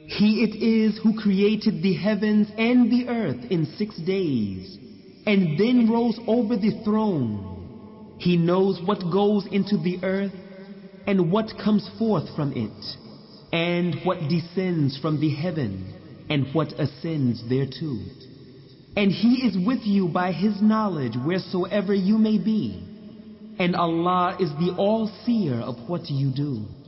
He it is who created the heavens and the earth in 6 days, and then rose over the throne. He knows what goes into the earth, and what comes forth from it, and what descends from the heaven, and what ascends thereto. And He is with you by His knowledge wheresoever you may be, and Allah is the all-seer of what you do.